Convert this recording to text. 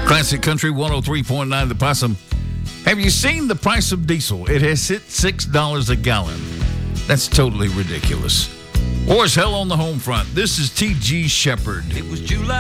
Classic Country 103.9 The Possum. Have you seen the price of diesel? It has hit $6 a gallon. That's totally ridiculous. Or as hell on the home front. This is T.G. Shepherd. It was July.